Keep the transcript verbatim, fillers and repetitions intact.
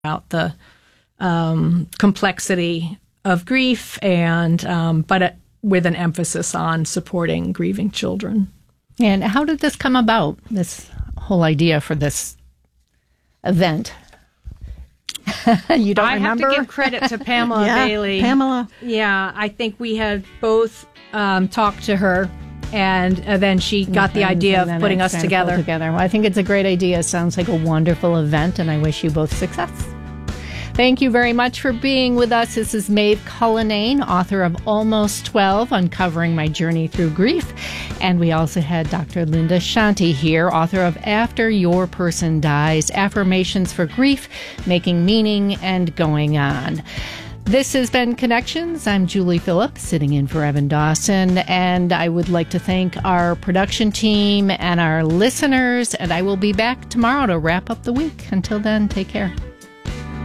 about the um, complexity of grief, and um, but uh, with an emphasis on supporting grieving children. And how did this come about, this whole idea for this event? You don't I remember? have to give credit to Pamela yeah, Bailey. Pamela. Yeah, I think we had both um, talked to her, and uh, then she got the idea of putting us together. together. Well, I think it's a great idea. It sounds like a wonderful event, and I wish you both success. Thank you very much for being with us. This is Maeve Cullinane, author of Almost twelve, Uncovering My Journey Through Grief. And we also had Doctor Linda Shanti here, author of After Your Person Dies, Affirmations for Grief, Making Meaning, and Going On. This has been Connections. I'm Julie Phillips, sitting in for Evan Dawson, and I would like to thank our production team and our listeners, and I will be back tomorrow to wrap up the week. Until then, take care.